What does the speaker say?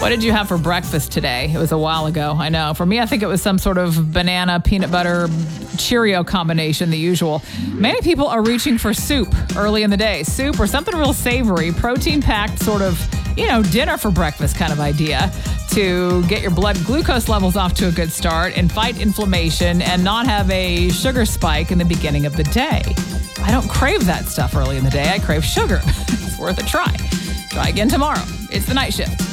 What did you have for breakfast today? It was a while ago, I know. For me, I think it was some sort of banana, peanut butter, Cheerio combination, the usual. Many people are reaching for soup early in the day. Soup or something real savory, protein-packed sort of, dinner for breakfast kind of idea to get your blood glucose levels off to a good start and fight inflammation and not have a sugar spike in the beginning of the day. I don't crave that stuff early in the day. I crave sugar. It's worth a try. Try again tomorrow. It's The Night Shift.